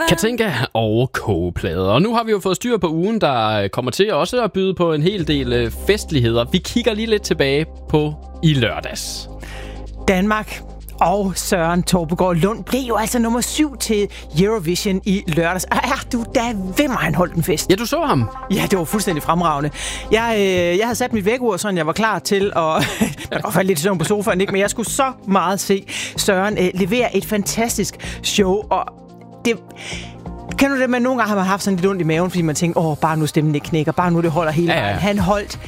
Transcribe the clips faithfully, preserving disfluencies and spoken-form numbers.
Katinka og kogeplader. Og nu har vi jo fået styr på ugen, der kommer til også at byde på en hel del festligheder. Vi kigger lige lidt tilbage på i lørdags. Danmark og Søren Torpegaard Lund blev jo altså nummer syv til Eurovision i lørdags. Og er du da ved mig, han holdt en fest? Ja, du så ham. Ja, det var fuldstændig fremragende. Jeg, øh, jeg havde sat mit vækkeur, så jeg var klar til at... jeg var faldet lidt i søvn på sofaen, ikke? Men jeg skulle så meget se Søren øh, levere et fantastisk show. Og det... Kender du det, men nogle gange har man haft sådan lidt ondt i maven, fordi man tænker, åh, bare nu stemmen ikke knækker, bare nu det holder hele ja, ja. vejen. Han holdt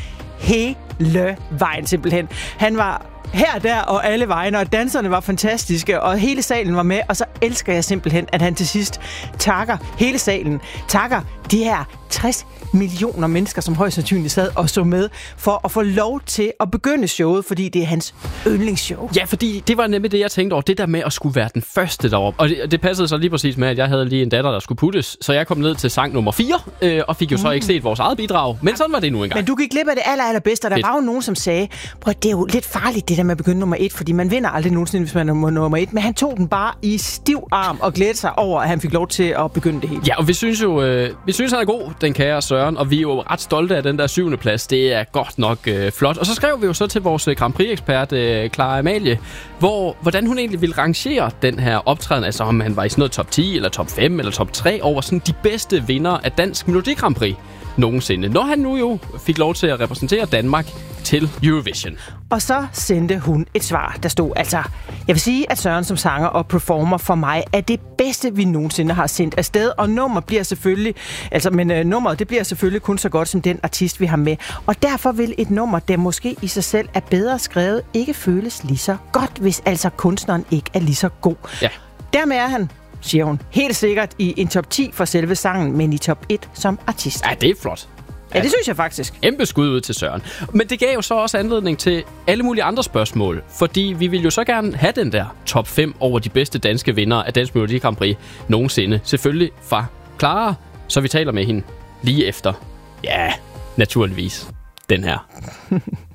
hele vejen simpelthen. Han var her, der og alle vegne, og danserne var fantastiske, og hele salen var med, og så elsker jeg simpelthen, at han til sidst takker hele salen, takker de her tres millioner mennesker, som højst sandsynligt sad og så med, for at få lov til at begynde showet, fordi det er hans yndlingsshow. Ja, fordi det var nemlig det, jeg tænkte over, det der med at skulle være den første deroppe. Og det, det passede så lige præcis med, at jeg havde lige en datter, der skulle puttes, så jeg kom ned til sang nummer fire, øh, og fik jo mm. så ikke set vores eget bidrag. Men sådan var det nu engang. Men du gik glip af det aller, allerbedste, og der Fedt. var jo nogen, som sagde, prøv, det er jo lidt farligt, det der med at begynde nummer et, fordi man vinder aldrig nogensinde, hvis man er nummer et. Men han tog den bare i stiv arm og glædede sig over, at han fik lov til at begynde det hele. Ja, og vi synes jo, øh, vi synes, han er god, den kære Søren, og vi er jo ret stolte af den der syvende plads. Det er godt nok øh, flot. Og så skrev vi jo så til vores Grand Prix-ekspert, øh, Clara Amalie, hvor, hvordan hun egentlig ville rangere den her optræden, altså om han var i sådan noget top ti, eller top fem, eller top tre, over sådan de bedste vindere af Dansk Melodi Grand Prix nogensinde. Når han nu jo fik lov til at repræsentere Danmark til Eurovision. Og så sendte hun et svar, der stod altså, jeg vil sige, at Søren som sanger og performer for mig er det bedste, vi nogensinde har sendt afsted, og nummer bliver selvfølgelig, altså, men uh, nummeret, det bliver selvfølgelig kun så godt som den artist, vi har med. Og derfor vil et nummer, der måske i sig selv er bedre skrevet, ikke føles lige så godt, hvis altså kunstneren ikke er lige så god. Ja. Dermed er han, siger hun, helt sikkert i en top ti for selve sangen, men i top et som artist. Ja, det er flot. Ja, det synes jeg faktisk. Kæmpe skud ud til Søren. Men det gav jo så også anledning til alle mulige andre spørgsmål. Fordi vi vil jo så gerne have den der top fem over de bedste danske vindere af Dansk Melodi Grand Prix nogensinde. Selvfølgelig fra Clara, så vi taler med hende lige efter. Ja, naturligvis den her.